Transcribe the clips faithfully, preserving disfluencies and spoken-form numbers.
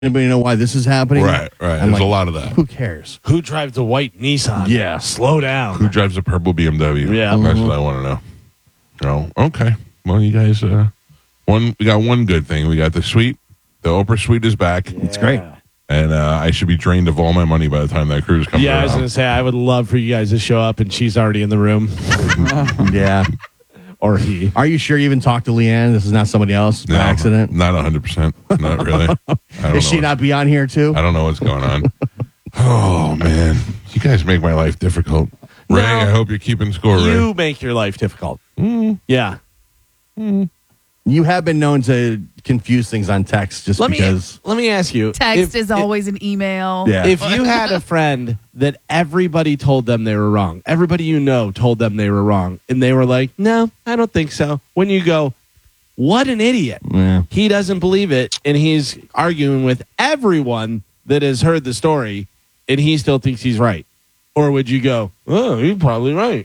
Anybody know why this is happening? Right, right. I'm There's like, a lot of that. Who cares? Who drives a white Nissan? Yeah. Slow down. Who drives a purple B M W? Yeah. That's Mhm. what I want to know. Oh, okay. Well, you guys, uh, one we got one good thing. We got the suite. The Oprah suite is back. It's great. And uh, I should be drained of all my money by the time that cruise comes Yeah, I was around. going to say, I would love for you guys to show up and she's already in the room. Yeah. Or he. Are you sure you even talked to Leanne? This is not somebody else by No, accident? Not one hundred percent. Not really. I don't Is she know. not be on here too? I don't know what's going on. Oh, man. You guys make my life difficult. Ray, No. I hope you're keeping score, Ray. You make your life difficult. Mm. Yeah. You have been known to confuse things on text just Let me because. let me ask you. Text if, is always an email. Yeah. If you had a friend that everybody told them they were wrong, everybody you know told them they were wrong, and they were like, no, I don't think so. When you go, what an idiot. Yeah. He doesn't believe it, and he's arguing with everyone that has heard the story, and he still thinks he's right. Or would you go, oh, you're probably right.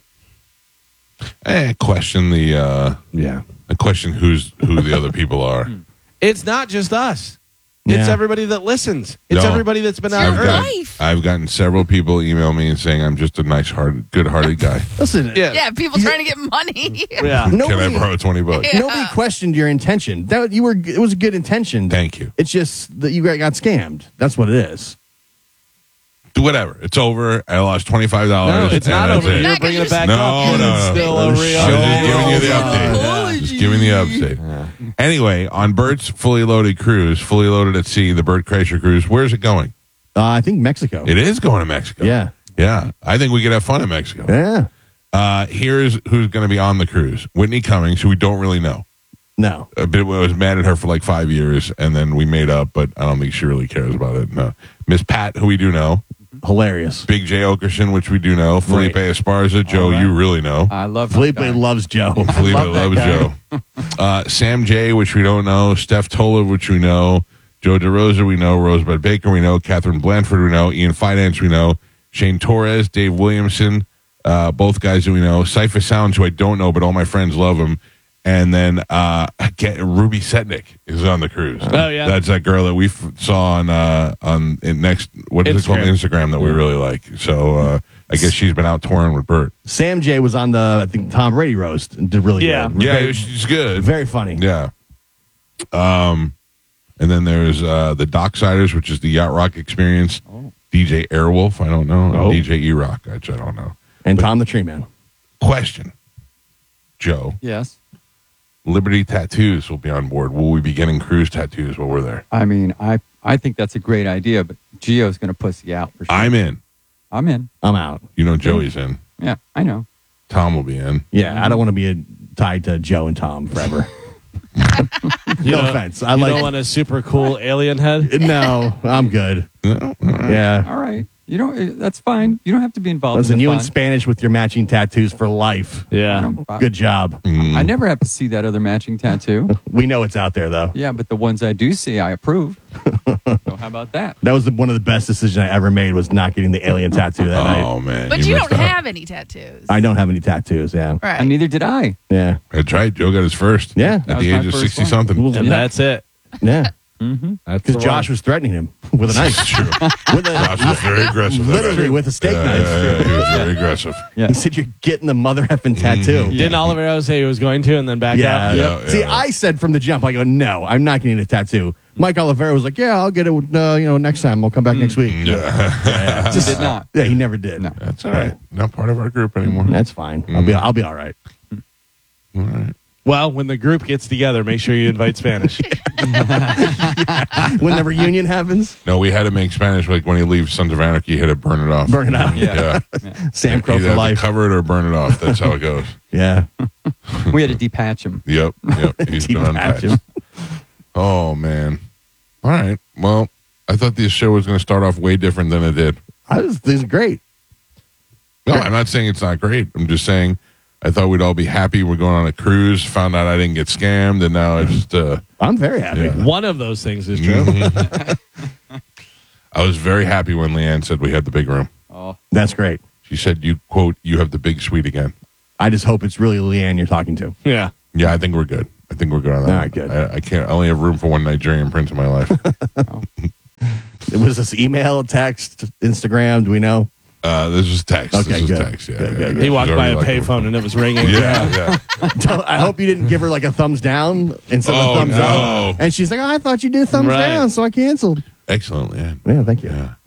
Eh, question the uh, Yeah. I question who's who the other people are. It's not just us. It's Yeah. everybody that listens. It's No. everybody that's been It's out your early. got- life. I've gotten several people email me and saying I'm just a nice, hearted, good-hearted guy. Listen. Yeah. Yeah, people trying to get money. Yeah. Can I Nobody, borrow twenty bucks? Yeah. nobody questioned your intention. That you were. It was a good intention. Thank you. It's just that you got got scammed. That's what it is. Do whatever. It's over. I lost twenty-five dollars. No, it's not over. It. You're bringing it back No, up. no, It's no. still No, a no, real. I was just giving you the update. Apology. Just giving the update. Anyway, on Bert's fully loaded cruise, fully loaded at sea, the Bert Kreischer cruise, where's it going? Uh, I think Mexico. It is going to Mexico. Yeah. Yeah. I think we could have fun in Mexico. Yeah. Uh, here's who's going to be on the cruise. Whitney Cummings, who we don't really know. No. A bit, I was mad at her for like five years, and then we made up, but I don't think she really cares about it. No. Miss Pat, who we do know. Hilarious. Big J. Okerson, which we do know. Felipe Esparza. Joe, you really know. I love Felipe that guy. loves Joe. Felipe love that loves guy. Joe. Uh, Sam J., which we don't know. Steph Tola, which we know. Joe DeRosa, we know. Rosebud Baker, we know. Catherine Blanford, we know. Ian Finance, we know. Shane Torres, Dave Williamson, uh, both guys that we know. Cypher Sounds, who I don't know, but all my friends love him. And then uh, get, Ruby Setnick is on the cruise. Oh, yeah. That's that girl that we f- saw on uh, on in next what is it called Instagram. Instagram that we really like. So uh, I guess she's been out touring with Bert. Sam J was on the I think Tom Brady roast and did really Yeah. good. Yeah, Very, she's good. very funny. Yeah. Um, and then there's uh, the Docksiders, which is the Yacht Rock Experience. D J Airwolf, I don't know. Oh. And D J E Rock, which I don't know. And Tom the Tree Man. Question, Joe. Yes. Liberty Tattoos will be on board. Will we be getting cruise tattoos while we're there? I mean, I I think that's a great idea, but Gio's going to pussy out for sure. I'm in. I'm in. I'm out. You know Joey's in. Yeah, I know. Tom will be in. Yeah, I don't want to be a, tied to Joe and Tom forever. You no don't- offense. I You like. don't want a super cool alien head? No, I'm good. Yeah. All right. You don't. That's fine. You don't have to be involved. Listen, in the you in fun. Spanish with your matching tattoos for life. Yeah. Good job. I never have to see that other matching tattoo. We know it's out there though. Yeah, but the ones I do see, I approve. So how about that? That was the, one of the best decisions I ever made was not getting the alien tattoo that night. Oh, man. But you, missed don't out. have any tattoos. I don't have any tattoos. Yeah. Right. And neither did I. Yeah. That's right. Joe got his first. Yeah. At That the was my age of first sixty one. something. And that's it. Yeah. That's Because the Josh one. was threatening him with a knife. That's true. with a, Josh was very aggressive. that literally night. with a steak Yeah, knife. yeah, yeah, he was very aggressive. Yeah. He said, "You're getting the mother effing tattoo." Didn't Oliver say he was going to and then back Yeah. out? Yeah. See, I said from the jump, I go, "No, I'm not getting a tattoo." Mike Oliveira was like, "Yeah, I'll get it. Uh, you know, next time. I'll come back next week." Yeah. Yeah. He did not. Yeah, he never did. No. That's all right. Not part of our group anymore. That's fine. I'll be. I'll be all right. All right. Well, when the group gets together, make sure you invite Spanish. When the reunion happens, No, we had to make Spanish like when he leaves Sons of Anarchy, he had to burn it off. burn it out. Yeah. Yeah. Sam Crow Either for have to life. cover it or burn it off. That's how it goes. Yeah. We had to depatch him. Yep. Yep. He's been Detach unpatched. him. Oh, man. All right. Well, I thought this show was going to start off way different than it did. I was, this is great. No, I'm not saying it's not great. I'm just saying I thought we'd all be happy. We're going on a cruise. Found out I didn't get scammed, and now I just uh, I'm very happy. Yeah. One of those things is true. I was very happy when Leanne said we had the big room. Oh, That's great. She said, "You quote, you have the big suite again." I just hope it's really Leanne you're talking to. Yeah. Yeah, I think we're good. I think we're good on that. All right, good. I, I can't. I only have room for one Nigerian prince in my life. It was this email, text, Instagram. Do we know? Uh, this was text. Okay, this was good. text. Yeah, Good, yeah, good, yeah. good. He walked She's by a already like- payphone and it was ringing. Yeah, yeah. I hope you didn't give her like a thumbs down instead of Oh, a thumbs no. up. And she's like, oh, I thought you did thumbs Right. down, so I canceled. Excellent, yeah. Yeah, thank you. Yeah.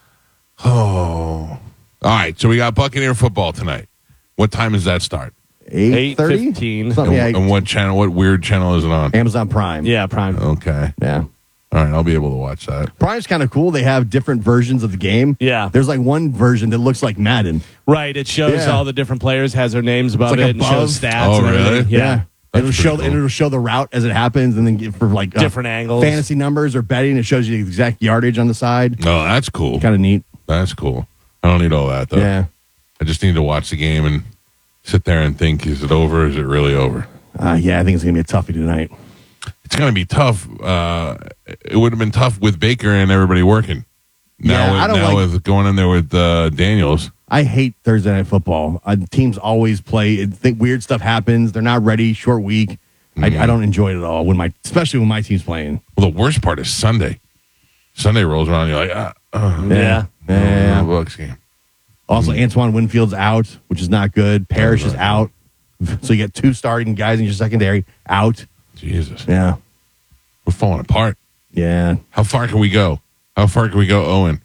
Oh. All right, so we got Buccaneer football tonight. What time does that start? eight thirty? eight fifteen. Something, And, yeah, and what channel, what weird channel is it on? Amazon Prime. Yeah, Prime. Okay. Yeah. All right, I'll be able to watch that. Prime's kind of cool. They have different versions of the game. Yeah. There's like one version that looks like Madden. Right. It shows Yeah. all the different players, has their names above like it, and above. shows stats. Oh, and everything. really? Yeah. That's It'll show pretty and cool. it'll show the route as it happens, and then give- for like uh, Different angles. fantasy numbers or betting, it shows you the exact yardage on the side. No, that's cool. Kind of neat. That's cool. I don't need all that, though. Yeah. I just need to watch the game and sit there and think, is it over? Is it really over? Uh, yeah, I think it's gonna be a toughie tonight. It's going to be tough. Uh, it would have been tough with Baker and everybody working. Now, Yeah, with, I don't now like- with going in there with uh, Daniels. I hate Thursday night football. Uh, teams always play. I think weird stuff happens. They're not ready. Short week. I, I don't enjoy it at all when my, especially when my team's playing. Well, the worst part is Sunday. Sunday rolls around, you're like, ah, uh, Yeah. Yeah. Bucks game. Also, Antoine Winfield's out, which is not good. Parrish is out. So you get two starting guys in your secondary out. Jesus, Yeah. we're falling apart. Yeah. How far can we go? How far can we go, Owen?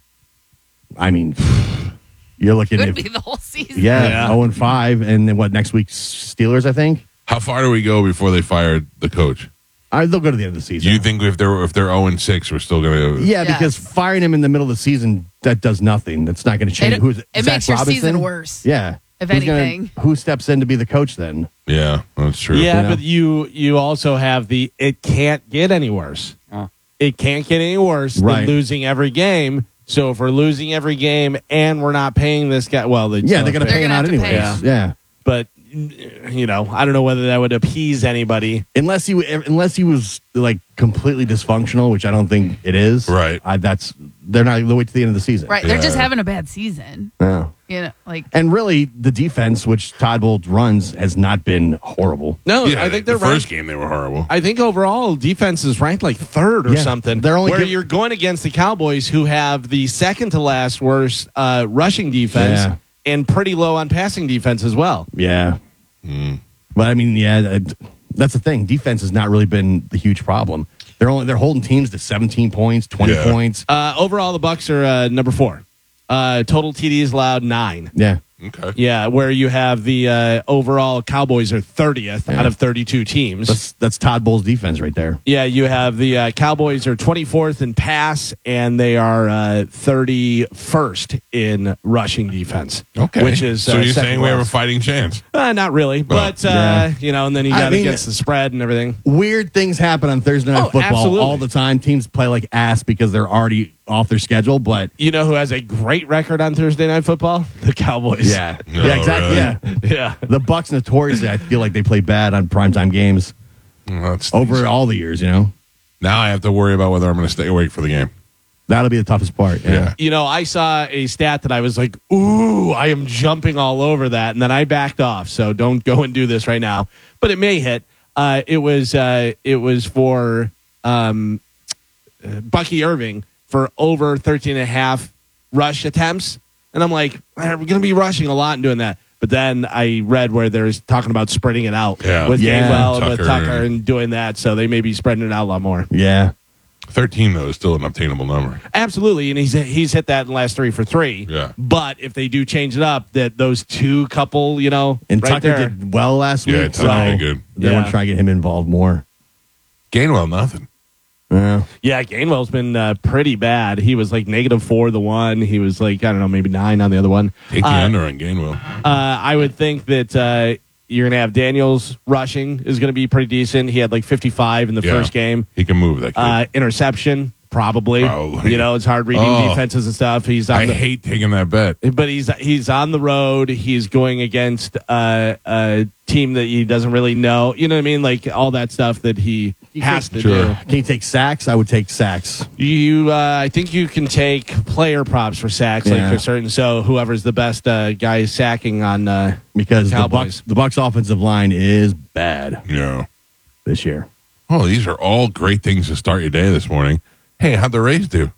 I mean, you're looking Could at, be the whole season. yeah, Yeah. oh and five. And then what, next week's Steelers, I think? How far do we go before they fired the coach? I, they'll go to the end of the season. Do you think if they're if they're zero and six, we're still going to? Yeah, Yes. because firing him in the middle of the season, that does nothing. That's not going to change. It- Who's it Zach makes your Robinson? season worse. Yeah. If Who's gonna- anything. who steps in to be the coach then? Yeah, that's true. Yeah, You know? but you you also have the it can't get any worse. Oh. It can't get any worse Right. than losing every game. So if we're losing every game and we're not paying this guy, well, they Yeah, they're going to They're pay him gonna out have to anyways. pay Yeah. But you know, I don't know whether that would appease anybody. Unless he unless he was like completely dysfunctional, which I don't think it is. Right. I, that's they're not. They'll wait to the end of the season. Right. They're just Yeah. having a bad season. Yeah. You know, like And really, the defense, which Todd Bowles runs, has not been horrible. No, Yeah, I think the they're first ranked. game they were horrible. I think overall defense is ranked like third or Yeah, something. they're only where give- you're going against the Cowboys, who have the second to last worst uh, rushing defense Yeah. and pretty low on passing defense as well. Yeah. But I mean, yeah, that- that's the thing. Defense has not really been the huge problem. They're only they're holding teams to seventeen points, twenty Yeah. points. Uh, overall, the Bucks are uh, number four. Uh, total T Ds allowed nine. Yeah. Okay. Yeah, where you have the uh, overall Cowboys are thirtieth Yeah. out of thirty-two teams. That's that's Todd Bowles' defense right there. Yeah, you have the uh, Cowboys are twenty-fourth in pass, and they are uh, thirty-first in rushing defense. Okay. Which is so uh, you're second saying we have a lowest. fighting chance? Uh, not really, but uh, yeah. you know, and then you I got mean- against the spread and everything. Weird things happen on Thursday night Oh, football absolutely. all the time. Teams play like ass because they're already off their schedule, but You know who has a great record on Thursday night football? The Cowboys. yeah, No, yeah, exactly. really? Yeah, yeah. the Bucks notoriously, I feel like they play bad on primetime games Well, that's over all the years. You know, Now I have to worry about whether I'm going to stay awake for the game. that'll be the toughest part. Yeah, Yeah. You know, I saw a stat that I was like, ooh, I am jumping all over that. And then I backed off. So don't go and do this right now. But it may hit. Uh, it was uh, it was for um, uh, Bucky Irving for over thirteen and a half rush attempts. And I'm like, we're going to be rushing a lot and doing that. But then I read where there's talking about spreading it out Yeah. with Yeah. Gainwell and with Tucker Tucker and- and doing that. So they may be spreading it out a lot more. yeah. thirteen, though, is still an obtainable number. Absolutely, and he's he's hit that in the last three for three. Yeah. But if they do change it up, that those two couple, you know, And right Tucker there. did well last Yeah, week, Tucker so did good. they want Yeah. to try to get him involved more. Gainwell, nothing. Yeah. Yeah, Gainwell's been uh, pretty bad. He was like negative four the one. He was like I don't know, maybe nine on the other one. Take the Uh, under on Gainwell. Uh, I would think that uh, you're gonna have Daniels rushing is gonna be pretty decent. He had like fifty-five in the Yeah. first game. He can move that kid. Uh, interception. Probably. Probably. You know, it's hard reading Oh. defenses and stuff. He's on I the, hate taking that bet. but he's he's on the road. He's going against uh, a team that he doesn't really know. You know what I mean? Like all that stuff that he has to Sure. do. Can you take sacks? I would take sacks. You, uh, I think you can take player props for sacks, Yeah. like for certain. So whoever's the best uh, guy sacking on uh, Because the Cowboys. Bucks, the Bucks offensive line is bad Yeah. this year. Oh, these are all great things to start your day this morning. Hey, how'd the Rays do?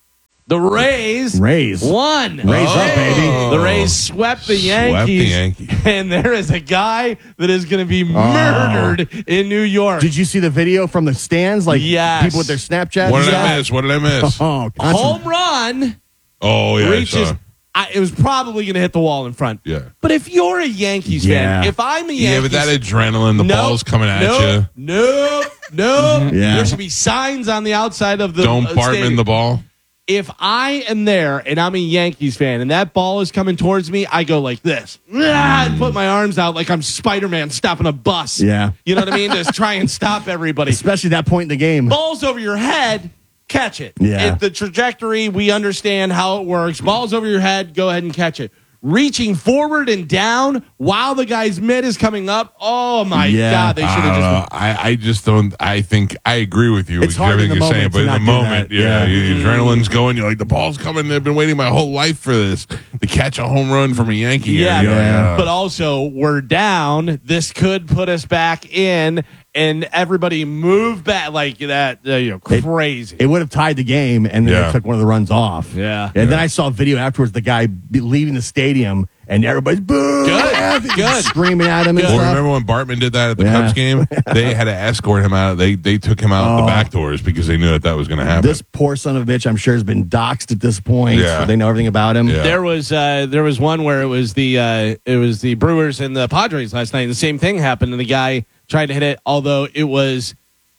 The Rays, Rays. won. Rays up, baby. The Rays swept the Yankees. Swept the Yankees. And there is a guy that is going to be murdered in New York. Did you see the video from the stands? Like Yes. people with their Snapchat? What did Yeah. I miss? What did I miss? Oh, Home run Oh, yeah. I reaches. saw. I, it was probably going to hit the wall in front. Yeah. But if you're a Yankees Yeah. fan, if I'm a Yankees Yeah, but that adrenaline, the no, ball's coming at no, you. No, no. Yeah. There should be signs on the outside of the Don't uh, Bartman stadium. the ball. If I am there and I'm a Yankees fan and that ball is coming towards me, I go like this. Ah, and put my arms out like I'm Spider-Man stopping a bus. Yeah. You know what I mean? Just try and stop everybody. Especially that point in the game. Balls over your head, catch it. Yeah. If the trajectory, we understand how it works. Balls over your head, go ahead and catch it. Reaching forward and down while the guy's mid is coming up. Oh my Yeah. God, they should I have don't just. know. I, I just don't. I think I agree with you. It's with hard in everything the you're saying, moment but to in the not do moment, that. yeah, Yeah. the adrenaline's going. You're like, the ball's coming. They've been waiting my whole life for this to catch a home run from a Yankee. Yeah, You're like, yeah. uh, but also we're down. This could put us back in, and everybody move back like that. Uh, you know, crazy. It would have tied the game, and then Yeah. they took one of the runs off. Yeah. And then I saw a video afterwards, the guy be leaving the stadium, and everybody's boo, Good, good. screaming at him and Well, stuff. remember when Bartman did that at the Yeah. Cubs game? They had to escort him out. They they took him out Oh. the back doors because they knew that that was going to happen. This poor son of a bitch, I'm sure, has been doxxed at this point. Yeah. So they know everything about him. Yeah. There was uh, there was one where it was the uh, it was the Brewers and the Padres last night. And the same thing happened, and the guy tried to hit it, although it was.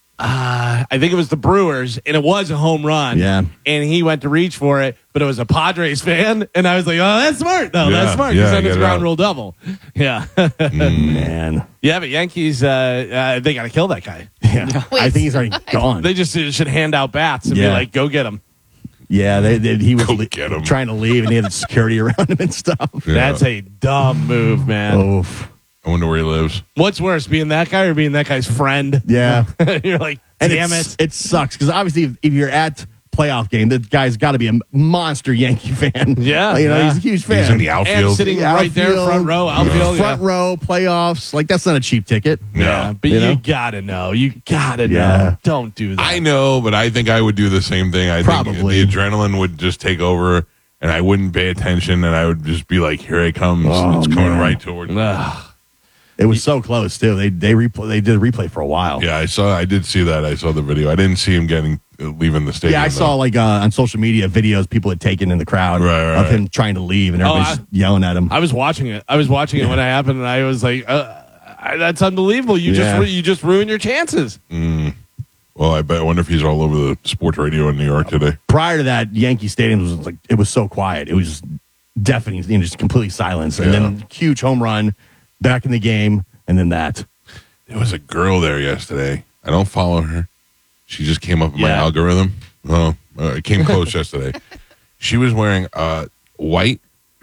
Uh, I think it was the Brewers, and it was a home run. Yeah. And he went to reach for it, but it was a Padres fan, and I was like, "Oh, that's smart, though. Yeah, That's smart. yeah, Because then get it's it ground out. rule double." Yeah, Man. yeah. But Yankees, uh, uh, they got to kill that guy. Yeah. Wait, I think he's already gone. They just uh, should hand out bats and be Yeah. like, "Go get him." yeah, they, they, he was Go le- get him. trying to leave, and he had security around him and stuff. Yeah. That's a dumb move, man. Oof. I wonder where he lives. What's worse, being that guy or being that guy's friend? Yeah. You're like, And damn it's- it. It sucks because obviously, if, if you're at playoff game, the guy's got to be a monster Yankee fan. Yeah, you know, yeah. he's a huge fan. He's in the And outfield. sitting Yeah, right there, outfield, front row, outfield. front yeah. row, playoffs. Like that's not a cheap ticket. No. Yeah, but You you, know? gotta know. You gotta Yeah. know. Don't do that. I know, but I think I would do the same thing. I Probably. think the adrenaline would just take over, and I wouldn't pay attention, and I would just be like, "Here it comes! Oh, it's coming man. right towards me." Ugh. It was so close too. They they replay, they did a replay for a while. Yeah, I saw. I did see that. I saw the video. I didn't see him getting uh, leaving the stadium. Yeah, I saw though. like uh, on social media videos people had taken in the crowd Right, right, of right. him trying to leave and Oh, everybody's I- yelling at him. I was watching it. I was watching it when it happened, and I was like, uh, I, "That's unbelievable! You Yeah. just ru- you just ruined your chances." Well, I bet. I wonder if he's all over the sports radio in New York today. Prior to that, Yankee Stadium was like it was so quiet. It was just deafening, you know, just completely silence. And Yeah. then huge home run back in the game, and then that. There was a girl there yesterday. I don't follow her. She just came up in my Yeah. algorithm. Oh, uh, it came close yesterday. She was wearing a white,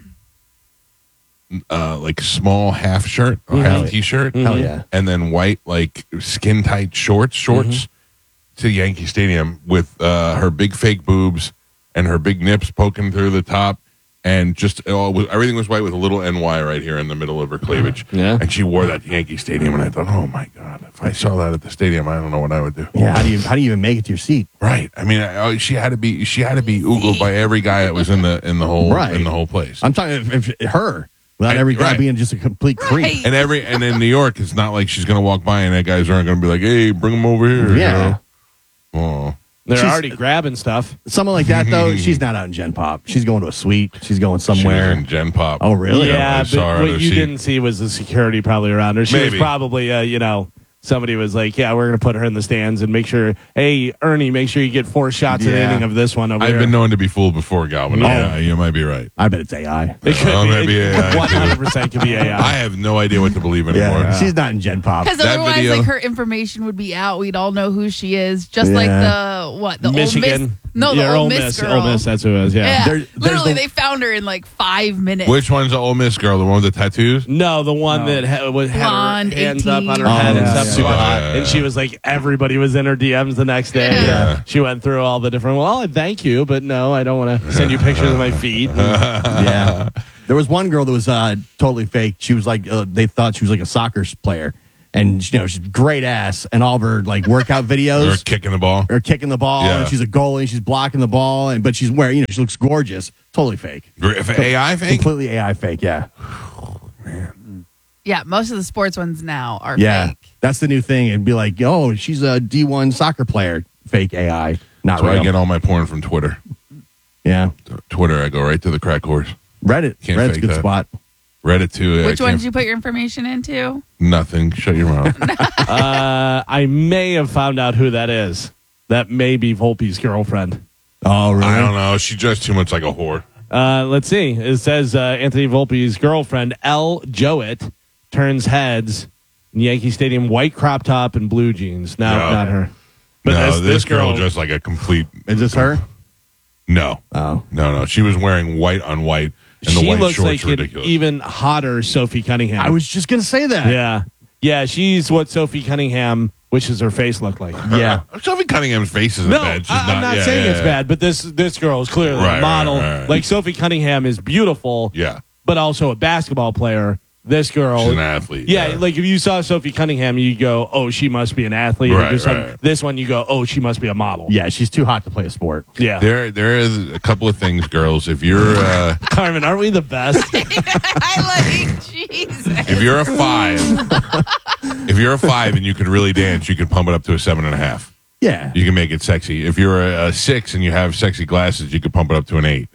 uh, like small half shirt or half yeah. t-shirt. Hell yeah. And then white, like skin tight shorts, shorts to Yankee Stadium with uh, her big fake boobs and her big nips poking through the top. And just it all was, everything was white with a little N Y right here in the middle of her cleavage. Yeah. And she wore that to Yankee Stadium, and I thought, oh my God, if I saw that at the stadium, I don't know what I would do. Yeah, how do you how do you even make it to your seat? Right. I mean, I, I- she had to be she had to be oogled by every guy that was in the in the whole Right. in the whole place. I'm talking if, if her without I- every guy right. being just a complete creep. Right. And every and in New York, it's not like she's gonna walk by and that guys aren't gonna be like, hey, bring him over here. Yeah. You know? Oh. They're She's- already grabbing stuff. Someone like that though, she's not out in Gen Pop. She's going to a suite. She's going She was somewhere. in Gen Pop. Oh, really? Yeah, I but saw her at what her you seat. didn't see was the security probably around her. She Maybe. was probably, uh, you know, somebody was like, "Yeah, we're going to put her in the stands and make sure, hey, Ernie, make sure you get four shots an Yeah. inning of this one over I've there." been known to be fooled before, Galvin. Yeah. Yeah, you might be right. I bet it's A I. It could Oh, be. maybe A I, too. One hundred percent could be A I I. have no idea what to believe anymore. Yeah, she's not in Gen Pop. Because That otherwise, video- like her information would be out. We'd all know who she is. Just like Yeah. the what the Ole Michigan. Miss. No, the yeah, Ole Ole Miss Miss. girl. Ole Miss. That's who it was. Yeah. Yeah, There- there's literally, the- they found her in like five minutes. Which one's the Ole Miss girl? The one with the tattoos? No, the one No. that ha- was had Blonde, her hands up on her eighteen. head Oh, and yeah, stuff, yeah, super yeah. hot, Yeah, yeah, and she yeah. was like, everybody was in her D Ms the next day. Yeah. She went through all the different. Well, thank you, but no, I don't want to send you pictures of my feet. Yeah. There was one girl that was uh, totally fake. She was like, uh, they thought she was like a soccer player. and you know she's great ass, and all of her like workout Or videos kicking the ball. are kicking the ball, Yeah. and she's a goalie, she's blocking the ball, and but she's wearing, you know, she looks gorgeous, totally fake, If A I fake? completely A I fake, yeah, Yeah, most of the sports ones now are yeah, fake. that's the new thing. It'd be like, oh, she's a D one soccer player, fake A I, not That's why I real, get all my porn from Twitter. yeah. Twitter, I go right to the crack horse. Reddit, Can't Reddit's a fake good that. spot. Reddit too. Which I one can't- did you put your information into? Nothing. Shut your mouth. Uh, I may have found out who that is. That may be Volpe's girlfriend. Oh, really? I don't know. She dressed too much like a whore. Uh, let's see. It says uh, Anthony Volpe's girlfriend, Elle Jowett, turns heads in Yankee Stadium, white crop top and blue jeans. No, No. not her. But no, this, this, girl, dressed like a complete. Is this her? No. Oh, No, no. She was wearing white on white, and the she white looks shorts like are an ridiculous. even hotter Sophie Cunningham. I was just gonna say that. yeah. Yeah, she's what Sophie Cunningham wishes her face looked like. yeah. Sophie Cunningham's face isn't No, bad. She's I, am not yeah, saying yeah, it's yeah. bad, but this this girl is clearly Right, a model. right, right. Like Sophie Cunningham is beautiful, Yeah. but also a basketball player. This girl, She's an athlete. yeah, like if you saw Sophie Cunningham, you go, "Oh, she must be an athlete." And Right, do something- right. This one, you go, "Oh, she must be a model." Yeah, she's too hot to play a sport. yeah. There, there is a couple of things, girls. If you're, uh, Carmen, aren't we the best? I like Jesus. if you're a five, if you're a five and you can really dance, you can pump it up to a seven and a half. Yeah. You can make it sexy. If you're a, a six and you have sexy glasses, you can pump it up to an eight.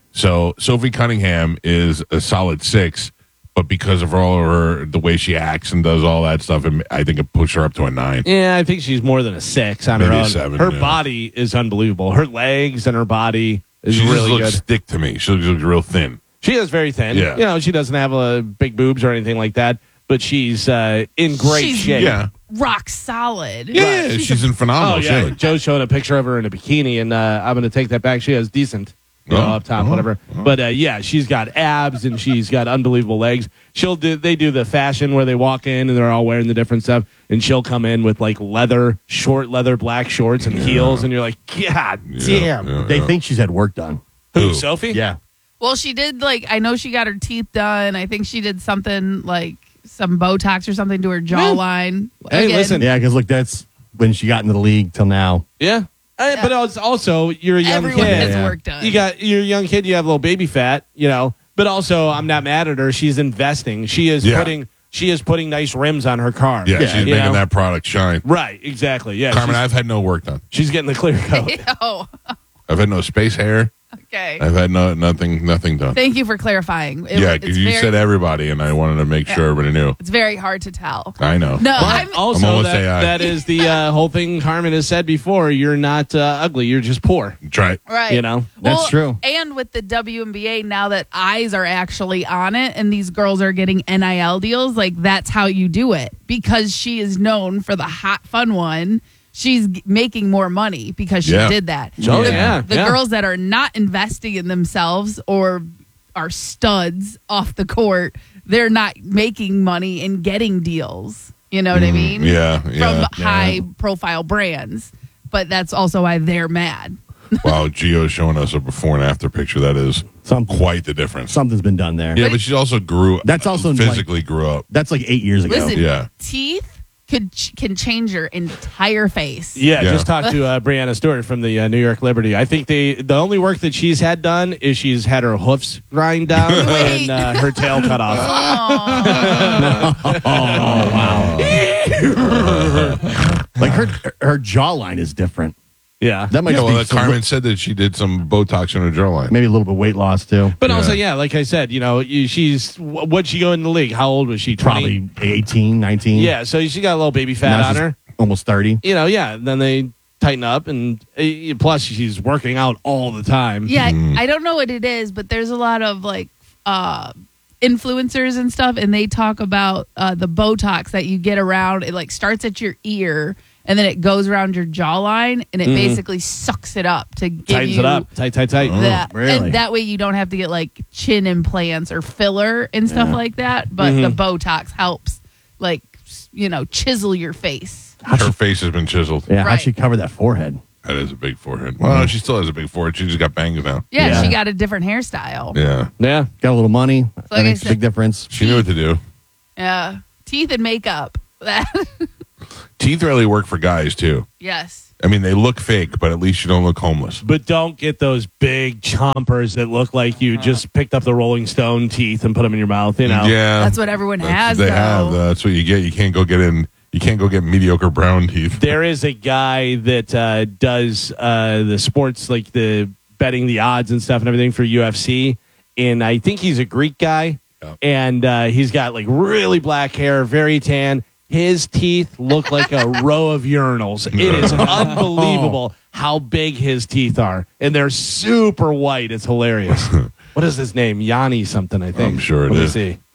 So Sophie Cunningham is a solid six, but because of all of her, the way she acts and does all that stuff, it, I think it pushed her up to a nine. Yeah, I think she's more than a six on Maybe her a own. seven, her yeah. body is unbelievable. Her legs and her body is She just really looks good. thick to me. She looks, looks real thin. She is very thin. Yeah. You know, she doesn't have uh, big boobs or anything like that, but she's uh, in great She's- shape. Yeah, Rock solid. yeah, yeah, she's, in phenomenal Oh, yeah. shape. Joe showed a picture of her in a bikini, and uh, I'm going to take that back. She has decent, you know, Oh, up top, oh, whatever. But uh, yeah, she's got abs and she's got unbelievable legs. She'll do. They do the fashion where they walk in and they're all wearing the different stuff, and she'll come in with like leather, short leather, black shorts and heels, and you're like, God damn. yeah. They think she's had work done. Who, Who? Sophie? Yeah. Well, she did like I know she got her teeth done. I think she did something like some Botox or something to her jawline. Hey, Again, listen. Yeah, because look, that's when she got into the league till now. Yeah. Uh, but it's also, you're a young everyone kid. has Yeah. work done. You got you're a young kid. You have a little baby fat, you know. But also, I'm not mad at her. She's investing. She is Yeah. putting she is putting nice rims on her car. Yeah, Yeah, she's you making know? that product shine. Right, exactly. Yeah, Carmen, she's, I've had no work done. she's getting the clear coat. Oh, I've had no space hair. okay. I've had no nothing, nothing done. Thank you for clarifying. It- yeah, it's because you very, said everybody, and I wanted to make sure everybody knew. it's very hard to tell. I know. No, But I'm I'm also, almost that, A I. that is the uh, whole thing Carmen has said before. You're not uh, ugly. You're just poor. Try it. right. You know? That's Well, true. And with the W N B A now that eyes are actually on it and these girls are getting N I L deals, like that's how you do it because she is known for the hot fun one. She's g- making more money because she Yeah. did that. Oh, the, yeah, the yeah. girls that are not investing in themselves or are studs off the court, they're not making money and getting deals. You know what I mean? Mm, Yeah, From yeah. high profile brands. But that's also why they're mad. Wow, Gio's showing us a before and after picture. That is Some, quite the difference. something's been done there. Yeah, but she also grew. That's also, like- physically grew up. That's like eight years ago. Listen, Yeah. teeth could ch- can change your entire face. Yeah, Yeah. just talked to uh, Brianna Stewart from the uh, New York Liberty. I think they the only work that she's had done is she's had her hoofs grind down Wait. and uh, her tail cut off. Like her her jawline is different. Yeah. That might Yeah, just well, be uh, some- Carmen said that she did some Botox in her jawline. maybe a little bit of weight loss too. But Yeah. also, yeah, like I said, you know, you- she's what'd she go in the league? How old was she? twenty? Probably eighteen, nineteen. Yeah, so she got a little baby fat Now on she's her. almost thirty. You know, yeah. Then they tighten up, and uh, plus she's working out all the time. Yeah, Mm. I don't know what it is, but there's a lot of like uh, influencers and stuff, and they talk about uh, the Botox that you get around. It like starts at your ear, and then it goes around your jawline, and it Mhm. basically sucks it up to give tightens you it up, tight, tight, tight. that. Oh, really? And that way you don't have to get like chin implants or filler and stuff Yeah. like that. But Mhm. the Botox helps, like s- you know, chisel your face. Her face has been chiseled. Yeah, how'd Right. she cover that forehead? That is a big forehead. Well, she still has a big forehead. She just got bangs now. Yeah, Yeah. she got a different hairstyle. Yeah, Yeah. Got a little money. like I I think it's a said- big difference. she knew what to do. Yeah, teeth and makeup. that. Teeth really work for guys, too. Yes. I mean, they look fake, but at least you don't look homeless. But don't get those big chompers that look like you just picked up the Rolling Stone teeth and put them in your mouth. You know, Yeah. That's what everyone That's has, what they though. have. That's what you get. You can't go get in. You can't go get mediocre brown teeth. There is a guy that uh, does uh, the sports, like the betting the odds and stuff and everything for U F C, and I think he's a Greek guy, Yeah. and uh, he's got like really black hair, very tan. His teeth look like a row of urinals. It is unbelievable how big his teeth are, and they're super white. It's hilarious. What is his name? Yanni something, I think. I'm sure it Let me is. see.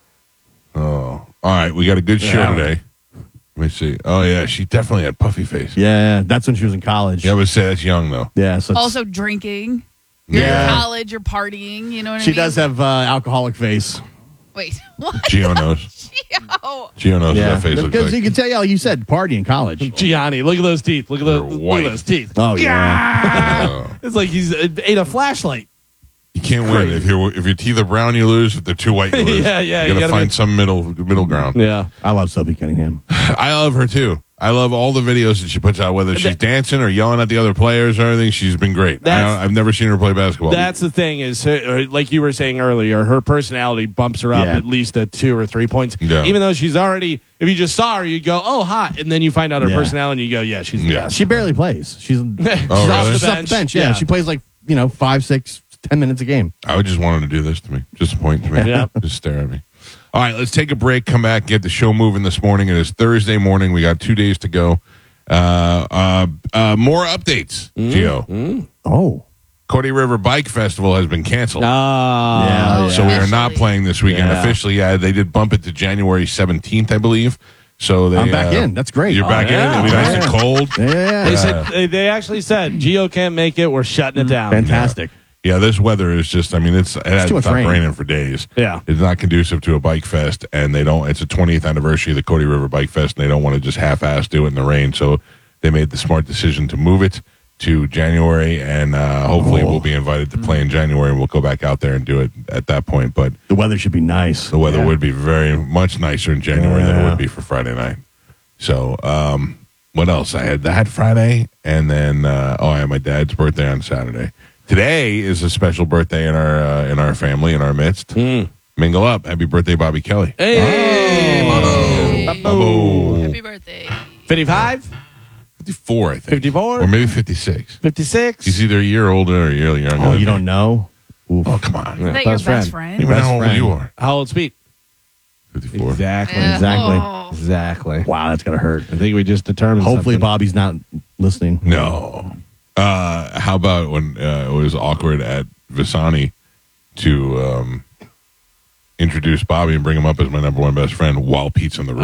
Oh, all right. We got a good show Yeah. today. Let me see. Oh yeah, she definitely had puffy face. Yeah, that's when she was in college. Yeah, I would say that's young though. Yeah, so it's- Also drinking. You're Yeah. in college, you're partying, you know what I she mean? does have uh, alcoholic face. Wait, what? Gio knows. Oh, Gio knows Yeah, what that face looks because like. you can tell, yeah, you said party in college. Gianni, look at those teeth. Look at those, They're look white. at those teeth. Oh yeah, Uh, It's like he's uh, ate a flashlight. you can't win if your if your teeth are brown, you lose. If they're too white, you lose. Yeah, yeah, You you gotta gotta find make- some middle middle ground. Yeah. I love Sophie Cunningham. I love her too. I love all the videos that she puts out, whether she's That- dancing or yelling at the other players or anything. She's been great. I That's- don't, I've never seen her play basketball. That's the thing is, uh, like you were saying earlier, her personality bumps her up Yeah. at least a two or three points. Yeah. Even though she's already, if you just saw her, you go, oh, hot. And then you find out her Yeah. personality and you go, yeah, she's the Yeah. best. She barely plays. She's, Oh, She's really? off the she's off bench. the bench. Yeah. she plays like you know five, six, ten minutes a game. I would just want her to do this to me. Just point to me. Yeah. Just stare at me. All right, let's take a break, come back, get the show moving this morning. It is Thursday morning. We got two days to go. Uh, uh, uh, more updates, Gio. Oh, Cody River Bike Festival has been canceled. Ah. Yeah, oh, So we are not officially. playing this weekend. Yeah. Officially, yeah, they did bump it to January seventeenth, I believe. So they, I'm back uh, in. That's great. You're Oh, back yeah. in. It'll be nice and Yeah. cold. Yeah, yeah, They yeah. said they, they actually said Gio can't make it. We're shutting it down. Fantastic. Yeah, this weather is just, I mean, it's, it hasn't too much stopped rain. raining for days. Yeah. It's not conducive to a bike fest, and they don't, it's a twentieth anniversary of the Cody River Bike Fest, and they don't want to just half-ass do it in the rain. So they made the smart decision to move it to January, and uh, hopefully Oh. we'll be invited to play in January, and we'll go back out there and do it at that point. But The weather should be nice. the weather Yeah. would be very much nicer in January than it Yeah. would be for Friday night. So, um, what else? I had that Friday, and then uh, oh, I had my dad's birthday on Saturday. Today is a special birthday in our uh, in our family, in our midst. Mingle up! Happy birthday, Bobby Kelly! Hey. Bubbo. Happy birthday. fifty-five, fifty-four, I think, fifty-four, or maybe fifty-six. fifty-six. He's either a year older or a year younger. Oh, than you me. don't know? Oof. Oh, come on! Is that best your friend. best friend? Even Best how old friend. you are? How old's Pete? fifty-four. Exactly. Yeah. Exactly. Oh. Exactly. Wow, that's gonna hurt. I think we just determined. Hopefully, something. Bobby's not listening. No. Uh, how about when uh, it was awkward at Visani to um, introduce Bobby and bring him up as my number one best friend while Pete's in the room?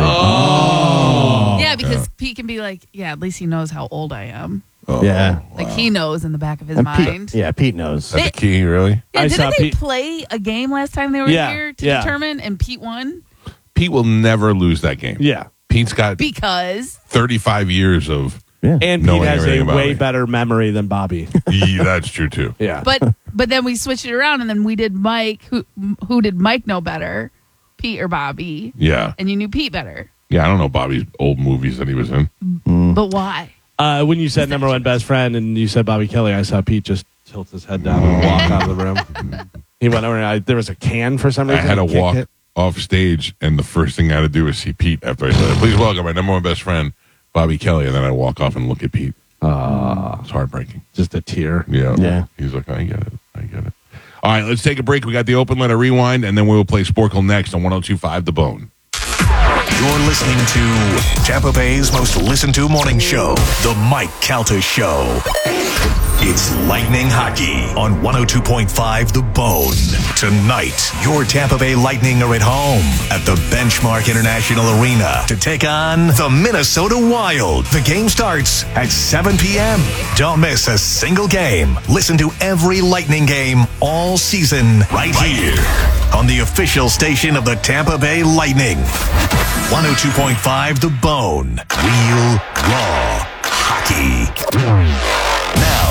Oh. Yeah, because Pete can be like, yeah, at least he knows how old I am. Oh, Yeah. Like he knows in the back of his And mind. Pete, yeah, Pete knows. That's a key, really? Yeah, I saw didn't they Pete- play a game last time they were Yeah, here to yeah. determine, and Pete won Pete will never lose that game. Yeah. Pete's got because thirty-five years of. Yeah. And Knowing Pete has a everything about way me. better memory than Bobby. Yeah, that's true, too. Yeah. but but then we switched it around, and then we did Mike. Who who did Mike know better, Pete or Bobby? Yeah. And you knew Pete better, Yeah, I don't know Bobby's old movies that he was in. but why? Uh, when you said number one best friend and you said Bobby Kelly, I saw Pete just tilt his head down and walk out of the room. He went over and I, there was a can for some I reason. had to He kicked walk it. off stage, and the first thing I had to do was see Pete after I said it. Please welcome my number one best friend, Bobby Kelly. And then I walk off and look at Pete. Uh, It's heartbreaking. just a tear. Yeah. Yeah. He's like, I get it. I get it. All right, let's take a break. We got the open letter rewind, and then we will play Sporkle next on one oh two point five The Bone. You're listening to Tampa Bay's most listened to morning show, The Mike Calta Show. It's Lightning Hockey on one oh two point five The Bone. Tonight, your Tampa Bay Lightning are at home at the Benchmark International Arena to take on the Minnesota Wild. The game starts at seven p.m. Don't miss a single game. Listen to every Lightning game all season right here on the official station of the Tampa Bay Lightning. one oh two point five The Bone. Real, raw hockey. Now, a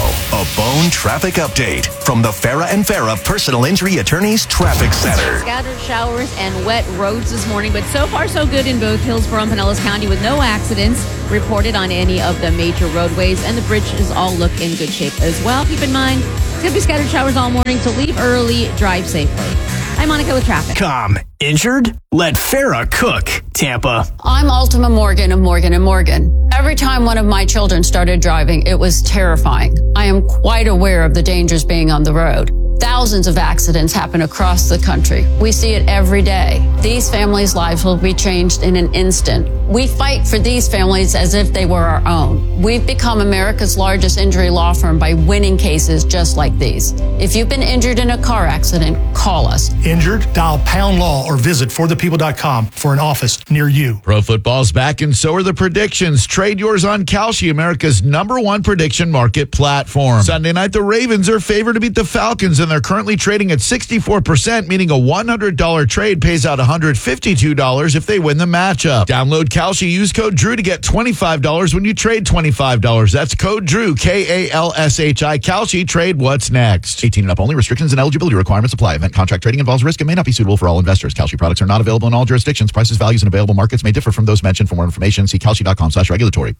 The Bone Traffic Update from the Farah and Farah Personal Injury Attorneys Traffic Center. Scattered showers and wet roads this morning, but so far so good in both Hillsborough and Pinellas County with no accidents reported on any of the major roadways, and the bridges all look in good shape as well. Keep in mind, it's going to be scattered showers all morning, so leave early, drive safely. I'm Monica with traffic. Com. Injured? Let Farah cook. Tampa. I'm Ultima Morgan of Morgan and Morgan. Every time one of my children started driving, it was terrifying. I am quite aware of the dangers being on the road. Thousands of accidents happen across the country. We see it every day. These families' lives will be changed in an instant. We fight for these families as if they were our own. We've become America's largest injury law firm by winning cases just like these. If you've been injured in a car accident, call us. Injured? Dial Pound Law or visit for the people dot com for an office near you. Pro football's back and so are the predictions. Trade yours on Kalshi, America's number one prediction market platform. Sunday night, the Ravens are favored to beat the Falcons, and they're currently trading at sixty-four percent, meaning a one hundred dollars trade pays out one hundred fifty-two dollars if they win the matchup. Download Kalshi, use code Drew to get twenty-five dollars when you trade twenty-five dollars. That's code Drew, K A L S H I. Kalshi, trade what's next. eighteen and up only. Restrictions and eligibility requirements apply. Event contract trading involves risk and may not be suitable for all investors. Kalshi products are not available in all jurisdictions. Prices, values, and available markets may differ from those mentioned. For more information, see kalshi.com slash regulatory.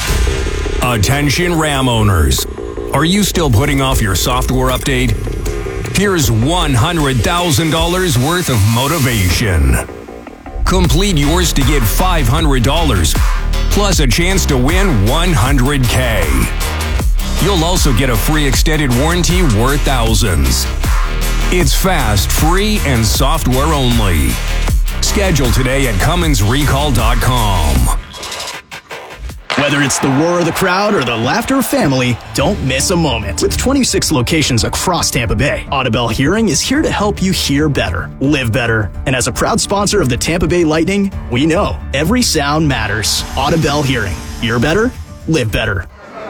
Attention Ram owners. Are you still putting off your software update? Here's one hundred thousand dollars worth of motivation. Complete yours to get five hundred dollars, plus a chance to win one hundred K. You'll also get a free extended warranty worth thousands. It's fast, free, and software only. Schedule today at Cummins Recall dot com. Whether it's the roar of the crowd or the laughter of family, don't miss a moment. With twenty-six locations across Tampa Bay, Audibel Hearing is here to help you hear better, live better. And as a proud sponsor of the Tampa Bay Lightning, we know every sound matters. Audibel Hearing. Hear better, live better.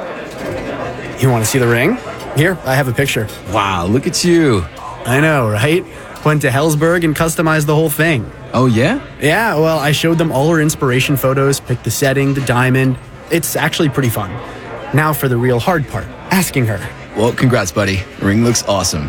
You want to see the ring? Here, I have a picture. Wow, look at you. I know, right? Went to Hellsberg and customized the whole thing. Oh, yeah? Yeah, well, I showed them all her inspiration photos, picked the setting, the diamond. It's actually pretty fun. Now for the real hard part, asking her. Well, congrats, buddy. The ring looks awesome.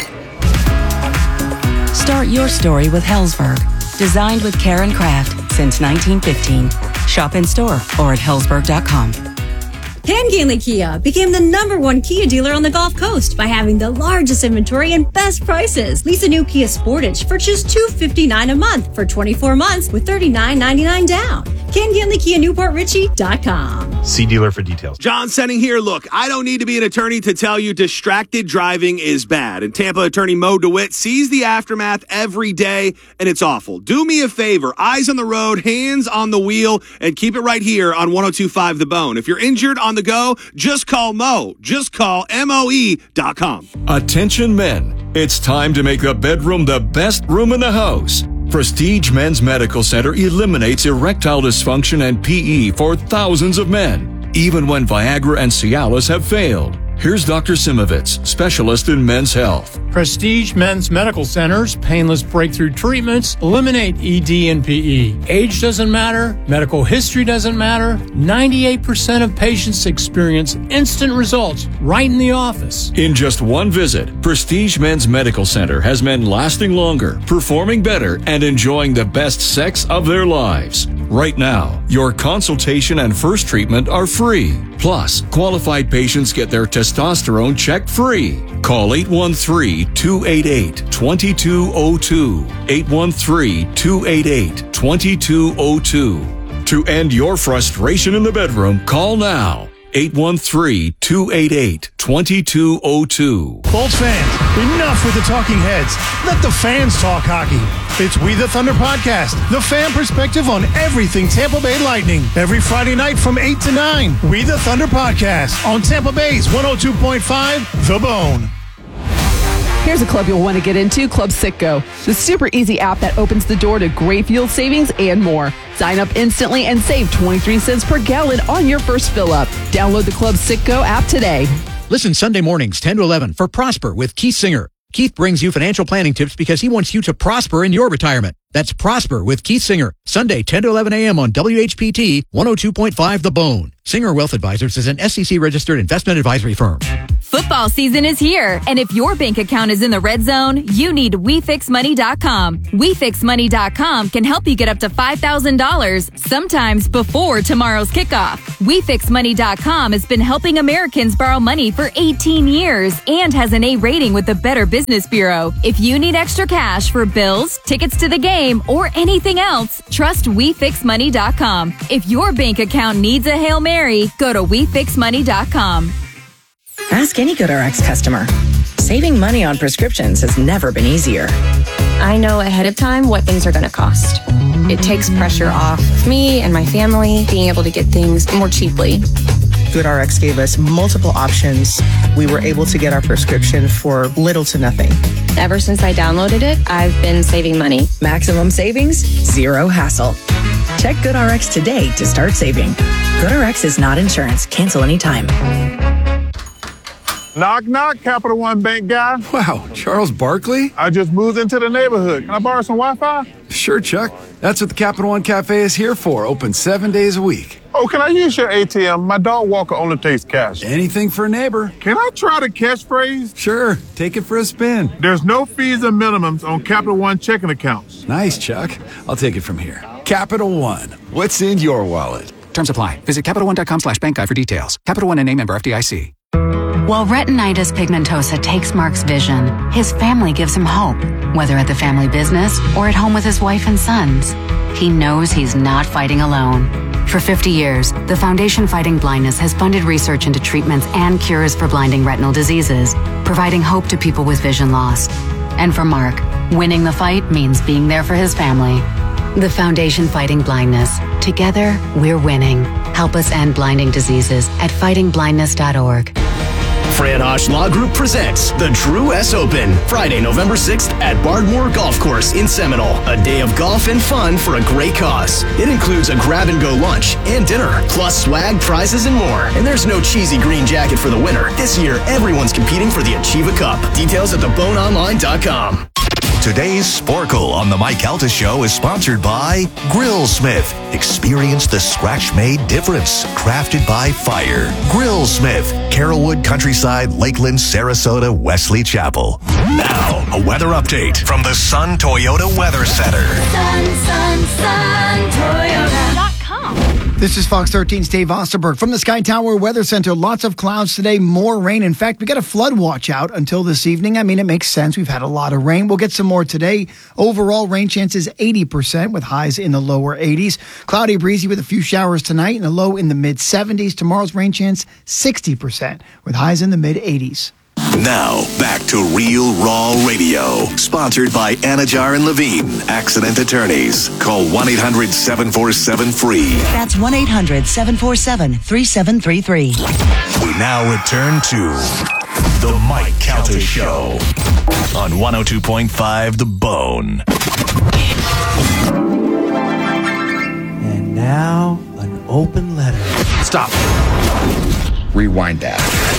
Start your story with Hellsberg. Designed with care and craft since nineteen fifteen. Shop in store or at hellsberg dot com. Ken Gainley Kia became the number one Kia dealer on the Gulf Coast by having the largest inventory and best prices. Lease a new Kia Sportage for just two hundred fifty-nine dollars a month for twenty-four months with thirty-nine ninety-nine down. Ken Gainley Kia Newport Richie dot com. See dealer for details. John Senning here. Look, I don't need to be an attorney to tell you distracted driving is bad. And Tampa attorney Mo DeWitt sees the aftermath every day, and it's awful. Do me a favor. Eyes on the road, hands on the wheel, and keep it right here on one oh two point five The Bone. If you're injured on the go, just call Mo. Just call M O E dot com. Attention men. It's time to make the bedroom the best room in the house. Prestige Men's Medical Center eliminates erectile dysfunction and P E for thousands of men, even when Viagra and Cialis have failed. Here's Doctor Simovitz, specialist in men's health. Prestige Men's Medical Center's painless breakthrough treatments eliminate E D and P E. Age doesn't matter. Medical history doesn't matter. ninety-eight percent of patients experience instant results right in the office. In just one visit, Prestige Men's Medical Center has men lasting longer, performing better, and enjoying the best sex of their lives. Right now, your consultation and first treatment are free. Plus, qualified patients get their testosterone checked free. Call eight one three, two eight eight, two two zero two. eight one three, two eight eight, two two zero two. To end your frustration in the bedroom, call now. eight one three, two eight eight, two two zero two. Bolts fans, enough with the talking heads. Let the fans talk hockey. It's We the Thunder Podcast, the fan perspective on everything Tampa Bay Lightning. Every Friday night from eight to nine. We the Thunder Podcast on Tampa Bay's one oh two point five The Bone. Here's a club you'll want to get into, Club Citgo, the super easy app that opens the door to great fuel savings and more. Sign up instantly and save twenty-three cents per gallon on your first fill up. Download the Club Citgo app today. Listen Sunday mornings ten to eleven for Prosper with Keith Singer. Keith brings you financial planning tips because he wants you to prosper in your retirement. That's Prosper with Keith Singer, Sunday ten to eleven a.m. on W H P T one oh two point five The Bone. Singer Wealth Advisors is an S E C registered investment advisory firm. Football season is here, and if your bank account is in the red zone, you need we fix money dot com. we fix money dot com can help you get up to five thousand dollars, sometimes before tomorrow's kickoff. we fix money dot com has been helping Americans borrow money for eighteen years and has an A rating with the Better Business Bureau. If you need extra cash for bills, tickets to the game, or anything else, trust we fix money dot com. If your bank account needs a Hail Mary, go to we fix money dot com. Ask any GoodRx customer. Saving money on prescriptions has never been easier. I know ahead of time what things are going to cost. It takes pressure off me and my family being able to get things more cheaply. GoodRx gave us multiple options. We were able to get our prescription for little to nothing. Ever since I downloaded it, I've been saving money. Maximum savings, zero hassle. Check GoodRx today to start saving. GoodRx is not insurance. Cancel anytime. Knock, knock, Capital One Bank guy. Wow, Charles Barkley? I just moved into the neighborhood. Can I borrow some Wi-Fi? Sure, Chuck. That's what the Capital One Cafe is here for. Open seven days a week. Oh, can I use your A T M? My dog walker only takes cash. Anything for a neighbor. Can I try the catchphrase? Sure. Take it for a spin. There's no fees and minimums on Capital One checking accounts. Nice, Chuck. I'll take it from here. Capital One. What's in your wallet? Terms apply. Visit Capital One dot com slash bank guide for details. Capital One and A member F D I C. While retinitis pigmentosa takes Mark's vision, his family gives him hope, whether at the family business or at home with his wife and sons. He knows he's not fighting alone. For fifty years, the Foundation Fighting Blindness has funded research into treatments and cures for blinding retinal diseases, providing hope to people with vision loss. And for Mark, winning the fight means being there for his family. The Foundation Fighting Blindness. Together, we're winning. Help us end blinding diseases at fighting blindness dot org. Fran Hosh Law Group presents the Drew S. Open, Friday, November sixth at Bardmore Golf Course in Seminole. A day of golf and fun for a great cause. It includes a grab-and-go lunch and dinner, plus swag, prizes, and more. And there's no cheesy green jacket for the winner. This year, everyone's competing for the Achieva Cup. Details at the bone online dot com. Today's Sporkle on the Mike Calta Show is sponsored by Grillsmith. Experience the scratch-made difference. Crafted by fire. Grillsmith. Carrollwood, Countryside, Lakeland, Sarasota, Wesley Chapel. Now, a weather update from the Sun Toyota Weather Center. Sun, sun, sun, Toyota dot com. This is Fox thirteen's Dave Osterberg from the Sky Tower Weather Center. Lots of clouds today, more rain. In fact, we got a flood watch out until this evening. I mean, it makes sense. We've had a lot of rain. We'll get some more today. Overall rain chances eighty percent with highs in the lower eighties. Cloudy, breezy with a few showers tonight and a low in the mid seventies. Tomorrow's rain chance sixty percent with highs in the mid eighties. Now, back to Real Raw Radio. Sponsored by Anajar and Levine, accident attorneys. Call one eight hundred seven four seven free. That's one eight hundred seven four seven three seven three three. We now return to The Mike Calta Show on one oh two point five The Bone. And now, an open letter. Stop. Rewind that.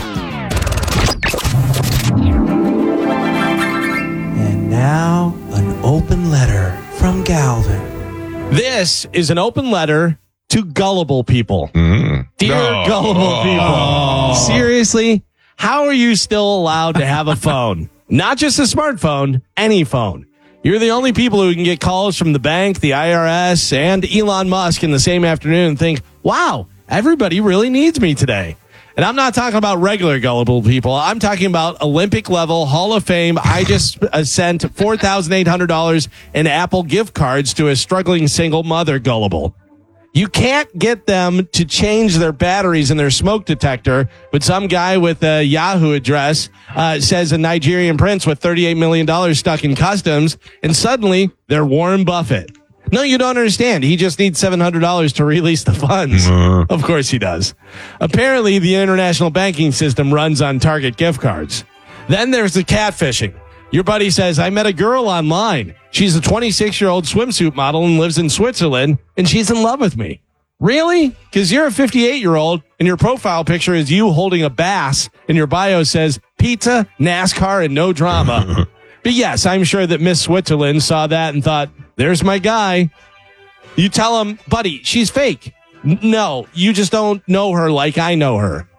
And now, an open letter from Galvin. This is an open letter to gullible people. Mm. Dear Oh. gullible people. Oh. Seriously, how are you still allowed to have a phone? Not just a smartphone, any phone. You're the only people who can get calls from the bank, the I R S, and Elon Musk in the same afternoon and think, wow, everybody really needs me today. And I'm not talking about regular gullible people. I'm talking about Olympic level Hall of Fame. I just uh, sent four thousand eight hundred dollars in Apple gift cards to a struggling single mother gullible. You can't get them to change their batteries in their smoke detector, but some guy with a Yahoo address uh, says a Nigerian prince with thirty-eight million dollars stuck in customs, and suddenly they're Warren Buffett. No, you don't understand. He just needs seven hundred dollars to release the funds. Uh. Of course he does. Apparently, the international banking system runs on Target gift cards. Then there's the catfishing. Your buddy says, I met a girl online. She's a twenty-six-year-old swimsuit model and lives in Switzerland, and she's in love with me. Really? Because you're a fifty-eight-year-old, and your profile picture is you holding a bass, and your bio says pizza, NASCAR, and no drama. But yes, I'm sure that Miss Switzerland saw that and thought, there's my guy. You tell him, buddy, she's fake. N- no, you just don't know her like I know her.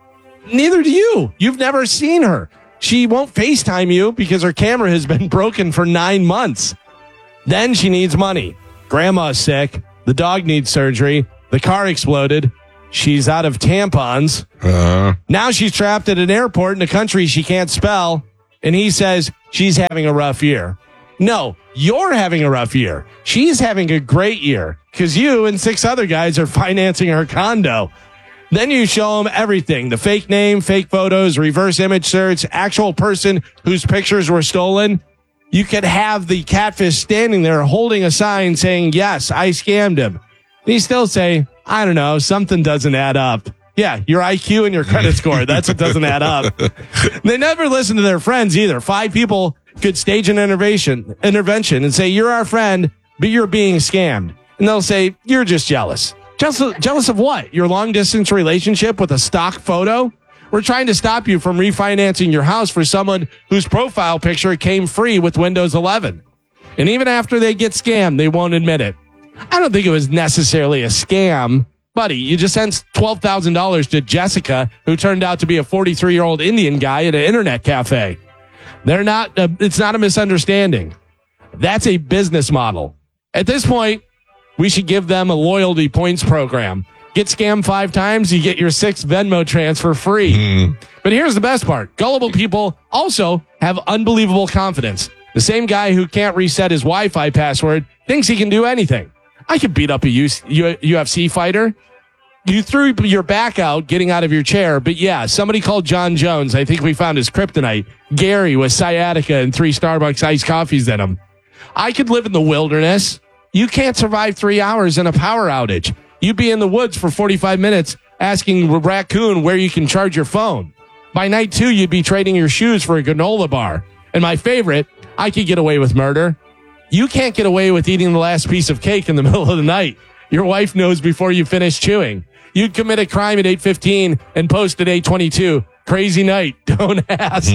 Neither do you. You've never seen her. She won't FaceTime you because her camera has been broken for nine months. Then she needs money. Grandma's sick. The dog needs surgery. The car exploded. She's out of tampons. Uh, now she's trapped at an airport in a country she can't spell. And he says she's having a rough year. No, you're having a rough year. She's having a great year because you and six other guys are financing her condo. Then you show them everything. The fake name, fake photos, reverse image search, actual person whose pictures were stolen. You could have the catfish standing there holding a sign saying, yes, I scammed him. And you still say, I don't know, something doesn't add up. Yeah, your I Q and your credit score. That's what doesn't add up. They never listen to their friends either. Five people could stage an intervention, intervention and say, you're our friend, but you're being scammed. And they'll say, you're just jealous. Jealous, jealous of what? Your long distance relationship with a stock photo? We're trying to stop you from refinancing your house for someone whose profile picture came free with Windows eleven. And even after they get scammed, they won't admit it. I don't think it was necessarily a scam. Buddy, you just sent twelve thousand dollars to Jessica, who turned out to be a forty-three-year-old Indian guy at an internet cafe. They're not, uh, it's not a misunderstanding. That's a business model. At this point, we should give them a loyalty points program. Get scammed five times, you get your sixth Venmo transfer free. Mm. But here's the best part. Gullible people also have unbelievable confidence. The same guy who can't reset his Wi-Fi password thinks he can do anything. I could beat up a U F C fighter. You threw your back out getting out of your chair, but yeah, somebody called John Jones. I think we found his kryptonite. Gary with sciatica and three Starbucks iced coffees in him. I could live in the wilderness. You can't survive three hours in a power outage. You'd be in the woods for forty-five minutes asking a raccoon where you can charge your phone. By night two, you'd be trading your shoes for a granola bar. And my favorite, I could get away with murder. You can't get away with eating the last piece of cake in the middle of the night. Your wife knows before you finish chewing. You'd commit a crime at eight fifteen and post at eight twenty-two. Crazy night. Don't ask.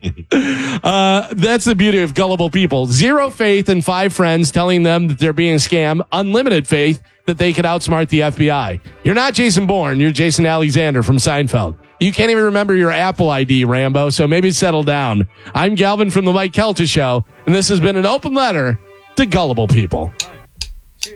uh, that's the beauty of gullible people. Zero faith in five friends telling them that they're being scammed. Unlimited faith that they could outsmart the F B I. You're not Jason Bourne. You're Jason Alexander from Seinfeld. You can't even remember your Apple I D, Rambo, so maybe settle down. I'm Galvin from the Mike Kelta Show, and this has been an open letter to gullible people.